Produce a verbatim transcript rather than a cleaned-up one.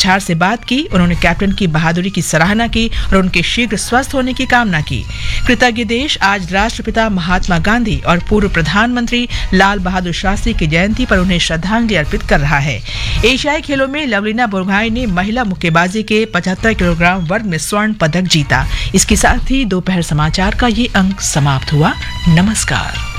कोछार से बात की। उन्होंने कैप्टन की बहादुरी की सराहना की और उनके शीघ्र स्वस्थ होने की कामना की। कृतज्ञ देश आज राष्ट्रपिता महात्मा गांधी और पूर्व प्रधानमंत्री लाल बहादुर शास्त्री की जयंती पर उन्हें श्रद्धांजलि अर्पित कर रहा है। एशियाई खेलों में लवलीना बोरगोहाई ने महिला मुक्केबाजी के पचहत्तर किलोग्राम वर्ग में स्वर्ण पदक जीता। इसके साथ ही दोपहर समाचार का ये अंक समाप्त हुआ। नमस्कार।